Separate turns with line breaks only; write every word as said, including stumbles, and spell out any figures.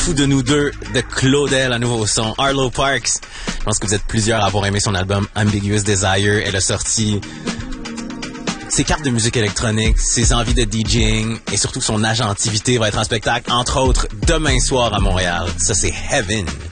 fou de nous deux de Claudel, un nouveau son. Arlo Parks. Je pense que vous êtes plusieurs à avoir aimé son album Ambiguous Desire. Elle a sorti ses cartes de musique électronique, ses envies de DJing et surtout son agentivité va être en spectacle, entre autres, demain soir à Montréal. Ça, c'est Heaven.